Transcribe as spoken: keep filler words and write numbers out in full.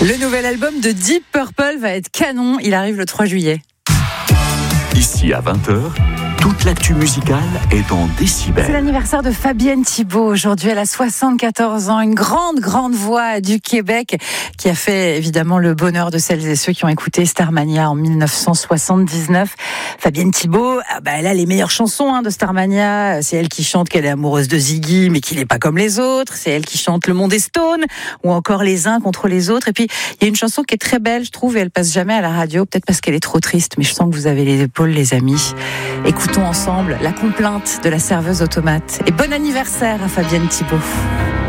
Le nouvel album de Deep Purple va être canon, il arrive le trois juillet. Ici à vingt heures, toute l'actu musicale est dans Décibel. C'est l'anniversaire de Fabienne Thibault. Aujourd'hui, elle a soixante-quatorze ans, une grande, grande voix du Québec qui a fait évidemment le bonheur de celles et ceux qui ont écouté Starmania en dix-neuf cent soixante-dix-neuf. Fabienne Thibault, ah bah, elle a les meilleures chansons hein, de Starmania. C'est elle qui chante qu'elle est amoureuse de Ziggy, mais qu'il n'est pas comme les autres. C'est elle qui chante Le Monde est Stone, ou encore Les uns contre les autres. Et puis, il y a une chanson qui est très belle, je trouve, et elle passe jamais à la radio, peut-être parce qu'elle est trop triste, mais je sens que vous avez les épaules, les amis. Écoutons ensemble La complainte de la serveuse automate. Et bon anniversaire à Fabienne Thibault.